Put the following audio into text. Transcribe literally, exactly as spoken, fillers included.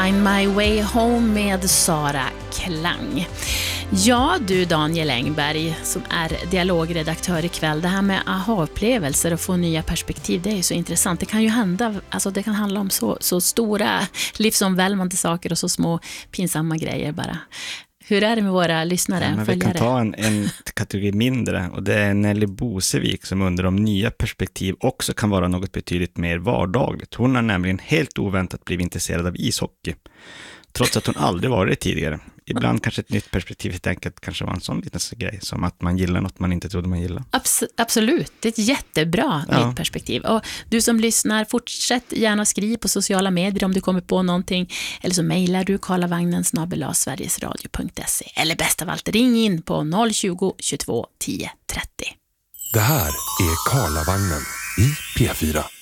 Find My Way Home med Sara Klang. Ja, du Daniel Engberg som är dialogredaktör ikväll. Det här med aha-upplevelser och få nya perspektiv, det är ju så intressant. Det kan ju hända, alltså det kan handla om så, så stora livsomvälvande saker och så små pinsamma grejer bara. Hur är det med våra lyssnare? Ja, men vi kan ta en, en kategori mindre och det är Nelly Bosevik som undrar om nya perspektiv också kan vara något betydligt mer vardagligt. Hon har nämligen helt oväntat blivit intresserad av ishockey, trots att hon aldrig varit det tidigare. Ibland kanske ett nytt perspektiv helt enkelt kanske var en sån liten grej som att man gillar något man inte trodde man gillade. Abs- absolut, det är ett jättebra ja. nytt perspektiv. Och du som lyssnar, fortsätt gärna skriva på sociala medier om du kommer på någonting. Eller så mejlar du karlavagnen snabel-a sverigesradio punkt se. Eller bäst av allt, ring in på noll tjugo, tjugotvå, tio, trettio. Det här är Karlavagnen i P fyra.